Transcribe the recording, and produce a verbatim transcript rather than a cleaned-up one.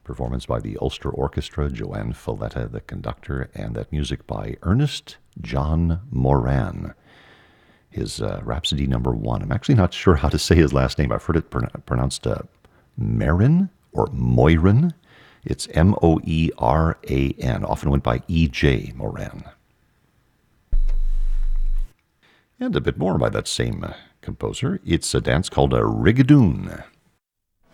performance by the Ulster Orchestra, Joanne Falletta, the conductor, and that music by Ernest John Moran. His uh, Rhapsody number one. I'm actually not sure how to say his last name. I've heard it pron- pronounced uh, Marin or Moirin. It's M O E R A N, often went by E J Moran. And a bit more by that same uh, composer. It's a dance called a rigadoon.